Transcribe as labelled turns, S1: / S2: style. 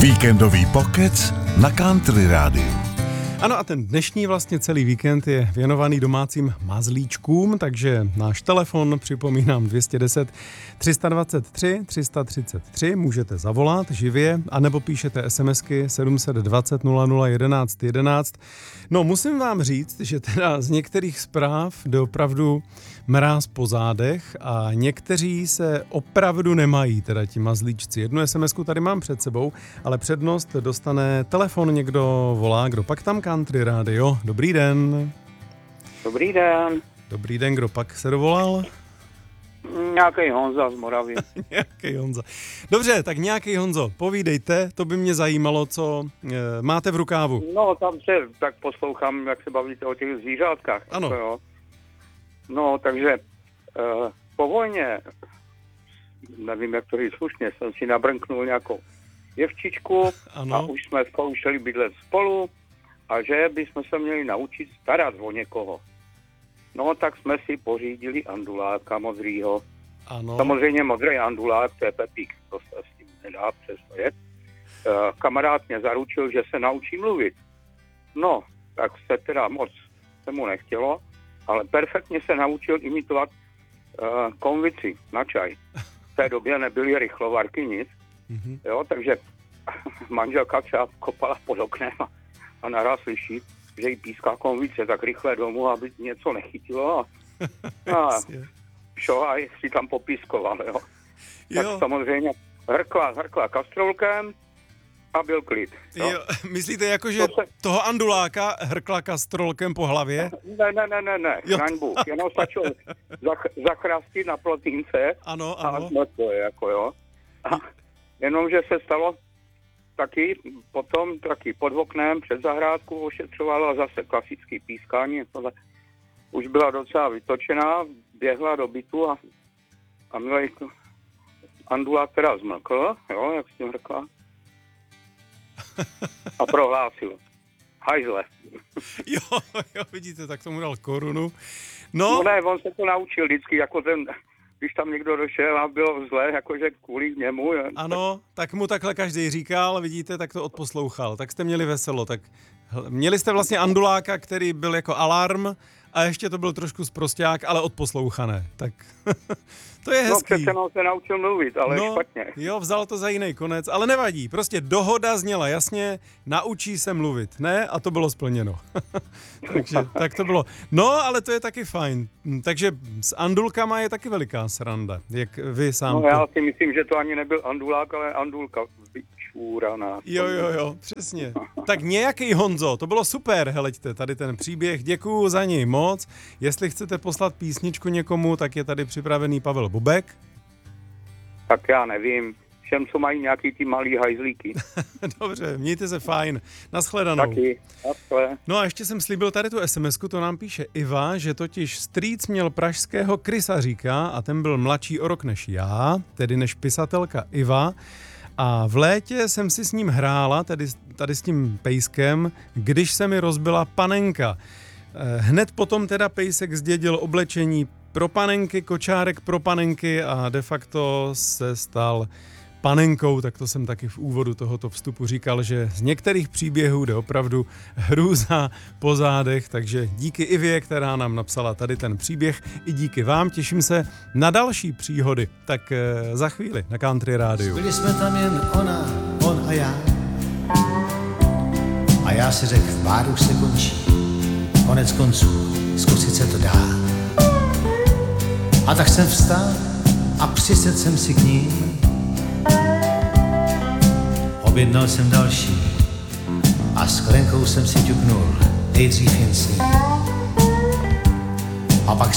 S1: Víkendový pokec na Country Rádiu.
S2: Ano, a ten dnešní vlastně celý víkend je věnovaný domácím mazlíčkům, takže náš telefon, připomínám, 210 323 333, můžete zavolat živě, anebo píšete SMSky 720 00 11 11. No, musím vám říct, že teda z některých zpráv jde opravdu mráz po zádech a někteří se opravdu nemají, teda ti mazlíčci. Jednu SMSku tady mám před sebou, ale přednost dostane telefon, někdo volá, kdo pak tam Country Rádio. Dobrý den.
S3: Dobrý den.
S2: Dobrý den, kdo pak se dovolal?
S3: Nějaký Honza z Moravy.
S2: Nějaký Honza. Dobře, tak nějaký Honzo, povídejte, to by mě zajímalo, co máte v rukávu.
S3: No, tam se tak poslouchám, jak se bavíte o těch zvířátkách.
S2: Ano.
S3: To jo. No, takže po vojně, nevím, jak to říct slušně, jsem si nabrnknul nějakou děvčičku.
S2: Ano.
S3: A už jsme zkoušeli bydlet spolu a že bychom se měli naučit starat o někoho. No, tak jsme si pořídili anduláka modrýho.
S2: Ano.
S3: Samozřejmě modrý andulák, to je Pepík, to se s tím nedá přestojet. Kamarád mě zaručil, že se naučí mluvit. No, tak se teda moc se mu nechtělo, ale perfektně se naučil imitovat konvici na čaj. V té době nebyly rychlovarky, nic.
S2: Mhm.
S3: Jo, takže manželka třeba kopala pod oknem a naraz slyší, že jí píská konvice, tak rychle domů, aby něco nechytilo a šo a si tam popískoval, jo. Tak samozřejmě hrkla kastrolkem a byl klid.
S2: Jo, myslíte jako, že toho anduláka hrkla kastrolkem po hlavě?
S3: Ne, chraň Bůh, jenom stačilo zachrastit na plotínce.
S2: Ano.
S3: A to je jako, jo. A jenomže se stalo taky pod oknem před zahrádku ošetřovalo a zase klasický pískání. Už byla docela vytočená, běhla do bytu a milej andulák teda zmlkl, jo, jak s tím řekla. A prohlásil. Hajzle.
S2: Jo, vidíte, tak tomu dal korunu.
S3: No ne, on se to naučil vždycky, jako když tam někdo došel a bylo zlé, jakože kvůli němu.
S2: Ano, tak mu takhle každý říkal, vidíte, tak to odposlouchal. Tak jste měli veselo. Tak měli jste vlastně anduláka, který byl jako alarm a ještě to byl trošku sprosťák, ale odposlouchané. Tak to je hezký.
S3: No přece se naučil mluvit, ale špatně.
S2: Jo, vzal to za jiný konec, ale nevadí. Prostě dohoda zněla jasně, naučí se mluvit, ne? A to bylo splněno. Takže tak to bylo. No, ale to je taky fajn. Takže s andulkama je taky veliká sranda, jak vy sám.
S3: No já si myslím, že to ani nebyl andulák, ale andulka vyčúraná.
S2: Jo, přesně. Tak nějaký Honzo, to bylo super, heleďte, tady ten příběh, děkuju za něj moc. Jestli chcete poslat písničku někomu, tak je tady připravený Pavel Bobek.
S3: Tak já nevím, všem, co mají nějaký ty malý hajzlíky.
S2: Dobře, mějte se fajn. Naschledanou.
S3: Taky.
S2: No a ještě jsem slíbil tady tu SMSku, to nám píše Iva, že totiž strýc měl pražského krysaříka a ten byl mladší o rok než já, tedy než pisatelka Iva. A v létě jsem si s ním hrála, tady s tím pejskem, když se mi rozbila panenka. Hned potom teda pejsek zdědil oblečení pro panenky, kočárek pro panenky a de facto se stal panenkou, tak to jsem taky v úvodu tohoto vstupu říkal, že z některých příběhů jde opravdu hrůza po zádech, takže díky Ivě, která nám napsala tady ten příběh, i díky vám, těším se na další příhody, tak za chvíli na Country Rádiu.
S4: Byli jsme tam jen on a já. A já si řekl, v báru se končí, konec konců, zkusit se to dá. A tak jsem vstal a přisedl jsem si k ním. Objednal jsem další a sklenkou jsem si ťuknul nejdřív jen si. A pak